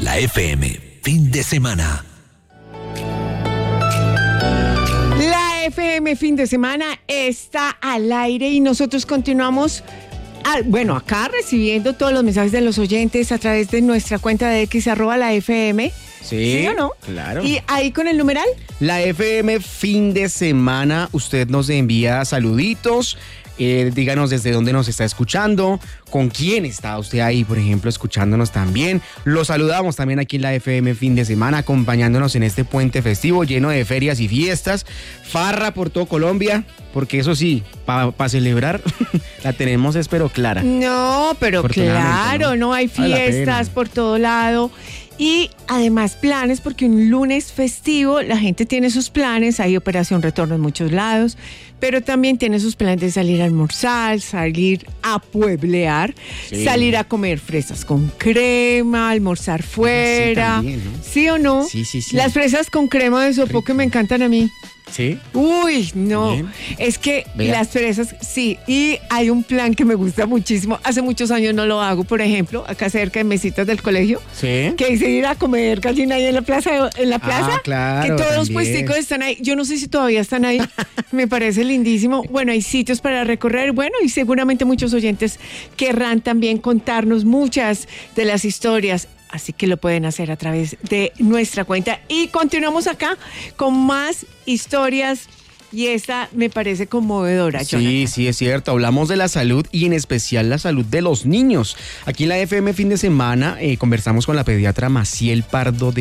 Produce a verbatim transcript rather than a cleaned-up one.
La F M, fin de semana. La F M fin de semana está al aire y nosotros continuamos, a, bueno, acá recibiendo todos los mensajes de los oyentes a través de nuestra cuenta de X, arroba la F M. Sí, ¿Sí o no? Claro. Y ahí con el numeral. La F M fin de semana, usted nos envía saluditos. Eh, díganos desde dónde nos está escuchando, con quién está usted ahí, por ejemplo, escuchándonos también. Los saludamos también aquí en la F M fin de semana, acompañándonos en este puente festivo lleno de ferias y fiestas, farra por todo Colombia, porque eso sí, para pa celebrar la tenemos, espero clara. No, pero claro, no, no hay fiestas por todo lado. Y además planes, porque un lunes festivo la gente tiene sus planes, hay operación retorno en muchos lados, pero también tiene sus planes de salir a almorzar, salir a pueblear, sí. salir a comer fresas con crema, almorzar fuera. Sí, también, ¿no? ¿Sí o no? Sí, sí, sí. Las fresas con crema de sopo que me encantan a mí. ¿Sí? Uy, no, bien. Es que Vea. las fresas, sí, y hay un plan que me gusta muchísimo, hace muchos años no lo hago, por ejemplo, acá cerca de Mesitas del colegio, ¿sí? Que hice ir a comer gallina ahí en la plaza, en la plaza, ah, claro, que todos también. los puesticos están ahí, yo no sé si todavía están ahí, me parece lindísimo, bueno, hay sitios para recorrer, bueno, y seguramente muchos oyentes querrán también contarnos muchas de las historias. Así que lo pueden hacer a través de nuestra cuenta. Y continuamos acá con más historias. Y esta me parece conmovedora, Sí, Jonathan. sí, es cierto. Hablamos de la salud y en especial la salud de los niños. Aquí en la F M fin de semana eh, conversamos con la pediatra Maciel Pardo de